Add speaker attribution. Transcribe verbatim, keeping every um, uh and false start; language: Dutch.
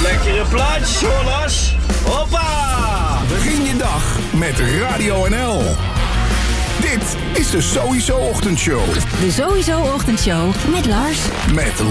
Speaker 1: Lekkere plaatjes hoor, Lars. Hoppa!
Speaker 2: Begin je dag met Radio N L. Dit is de Sowieso Ochtendshow.
Speaker 3: De Sowieso Ochtendshow met Lars.
Speaker 2: Met